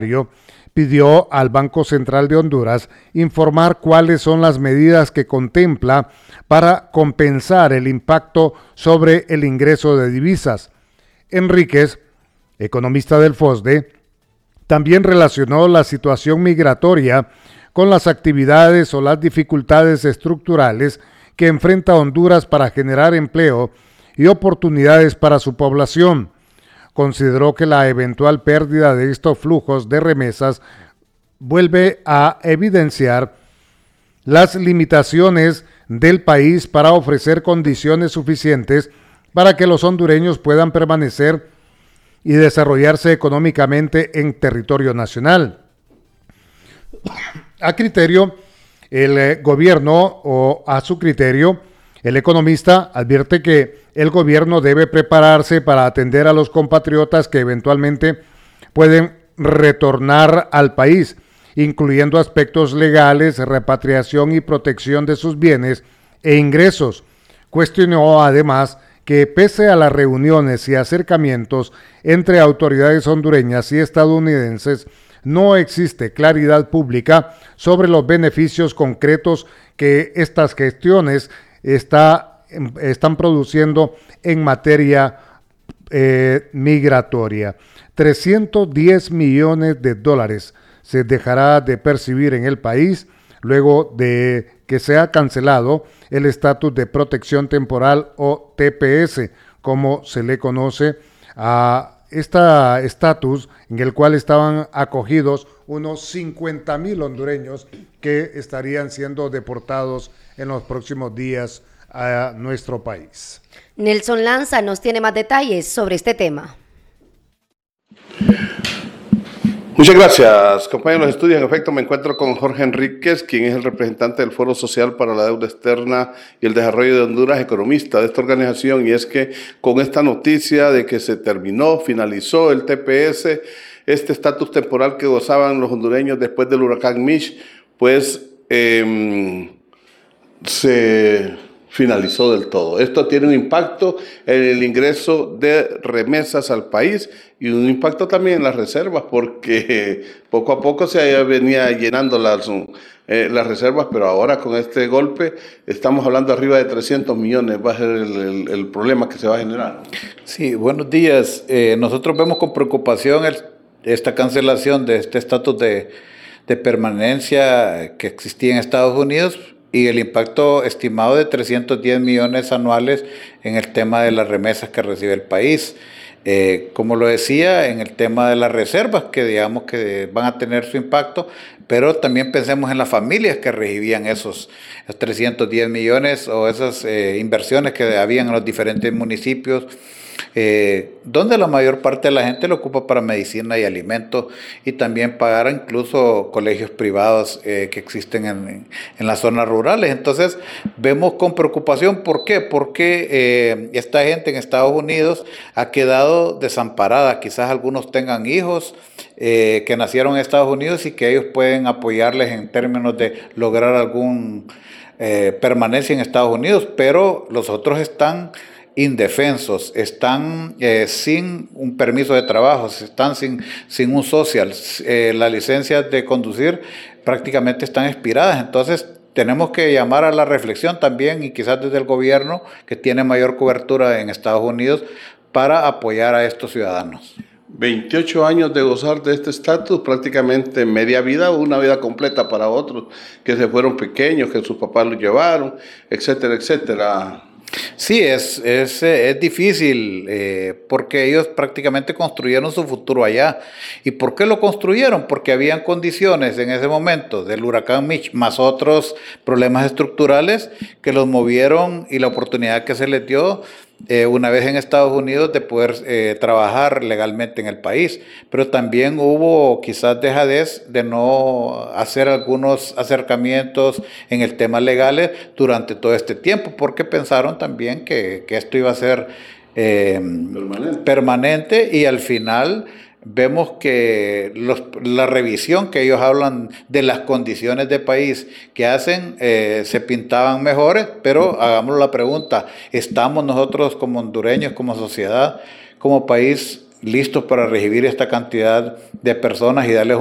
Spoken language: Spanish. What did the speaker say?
pidió al Banco Central de Honduras informar cuáles son las medidas que contempla para compensar el impacto sobre el ingreso de divisas. Enríquez, economista del FOSDE, también relacionó la situación migratoria con las actividades o las dificultades estructurales que enfrenta Honduras para generar empleo y oportunidades para su población. Consideró que la eventual pérdida de estos flujos de remesas vuelve a evidenciar las limitaciones del país para ofrecer condiciones suficientes para que los hondureños puedan permanecer y desarrollarse económicamente en territorio nacional. A criterio, el gobierno o a su criterio, el economista advierte que el gobierno debe prepararse para atender a los compatriotas que eventualmente pueden retornar al país, incluyendo aspectos legales, repatriación y protección de sus bienes e ingresos. Cuestionó además que pese a las reuniones y acercamientos entre autoridades hondureñas y estadounidenses, no existe claridad pública sobre los beneficios concretos que estas gestiones están produciendo en materia migratoria. 310 millones de dólares se dejará de percibir en el país luego de que se ha cancelado el estatus de protección temporal o TPS, como se le conoce a este estatus en el cual estaban acogidos unos 50,000 hondureños que estarían siendo deportados en los próximos días a nuestro país. Nelson Lanza nos tiene más detalles sobre este tema. Muchas gracias, compañeros de estudio. En efecto, me encuentro con Jorge Enríquez, quien es el representante del Foro Social para la Deuda Externa y el Desarrollo de Honduras, economista de esta organización, y es que con esta noticia de que se finalizó el TPS, este estatus temporal que gozaban los hondureños después del huracán Mitch, pues se finalizó del todo. Esto tiene un impacto en el ingreso de remesas al país y un impacto también en las reservas, porque poco a poco se venía llenando las reservas, pero ahora con este golpe estamos hablando arriba de 300 millones, va a ser el problema que se va a generar. Sí, buenos días. Nosotros vemos con preocupación esta cancelación de este estatus de permanencia que existía en Estados Unidos y el impacto estimado de 310 millones anuales en el tema de las remesas que recibe el país. Como lo decía, en el tema de las reservas, que digamos que van a tener su impacto, pero también pensemos en las familias que recibían esos 310 millones o esas inversiones que habían en los diferentes municipios, donde la mayor parte de la gente lo ocupa para medicina y alimentos y también pagar incluso colegios privados que existen en las zonas rurales. Entonces vemos con preocupación, ¿por qué? Porque esta gente en Estados Unidos ha quedado desamparada. Quizás algunos tengan hijos que nacieron en Estados Unidos y que ellos pueden apoyarles en términos de lograr algún permanencia en Estados Unidos, pero los otros están indefensos, están sin un permiso de trabajo, están sin un social, las licencias de conducir prácticamente están expiradas. Entonces tenemos que llamar a la reflexión también, y quizás desde el gobierno que tiene mayor cobertura en Estados Unidos, para apoyar a estos ciudadanos. 28 años de gozar de este estatus, prácticamente media vida o una vida completa para otros que se fueron pequeños, que sus papás los llevaron, etcétera, etcétera. Sí, es difícil porque ellos prácticamente construyeron su futuro allá. ¿Y por qué lo construyeron? Porque habían condiciones en ese momento del huracán Mitch más otros problemas estructurales que los movieron, y la oportunidad que se les dio una vez en Estados Unidos de poder trabajar legalmente en el país. Pero también hubo quizás dejadez de no hacer algunos acercamientos en el tema legales durante todo este tiempo, porque pensaron también que esto iba a ser permanente, y al final vemos que la revisión que ellos hablan de las condiciones de país que hacen se pintaban mejores, pero hagamos la pregunta, ¿estamos nosotros como hondureños, como sociedad, como país listos para recibir esta cantidad de personas y darles